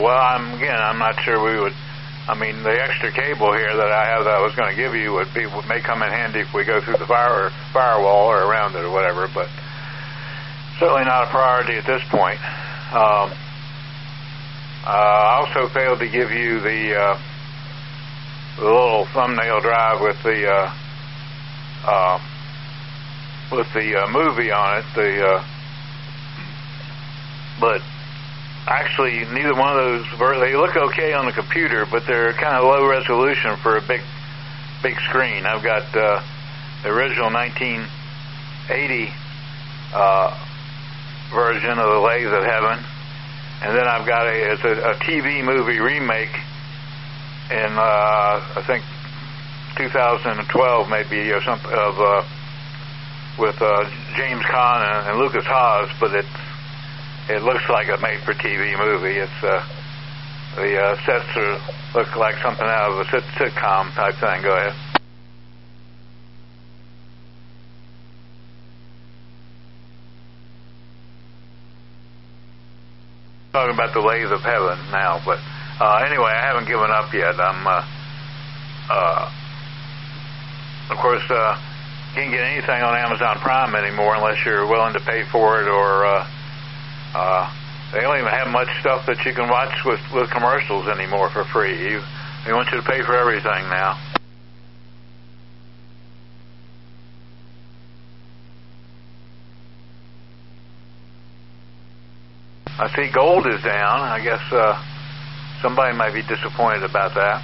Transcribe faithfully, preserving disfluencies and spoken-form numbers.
well, I'm again, I'm not sure we would. I mean, the extra cable here that I have that I was going to give you would be would may come in handy if we go through the fire firewall or around it or whatever, but certainly not a priority at this point. Um, uh, I also failed to give you the, uh, the little thumbnail drive with the uh, uh, with the uh, movie on it. The uh, but actually, neither one of those, they look okay on the computer, but they're kind of low resolution for a big, big screen. I've got uh, the original nineteen eighty uh, version of The Lays of Heaven, and then I've got a, it's a, a T V movie remake in, uh, I think, two thousand twelve maybe, or something, of, uh, with uh, James Caan and, and Lucas Haas, but it's, it looks like a made-for-T V movie. It's uh, the uh, sets are, look like something out of a sit- sitcom type thing. Go ahead. Talking about The Lays of Heaven now, but uh, anyway, I haven't given up yet. I'm, uh, uh, of course, uh, can't get anything on Amazon Prime anymore unless you're willing to pay for it, or uh, Uh, they don't even have much stuff that you can watch with, with commercials anymore for free. You, they want you to pay for everything now. I see gold is down. I guess uh, somebody might be disappointed about that.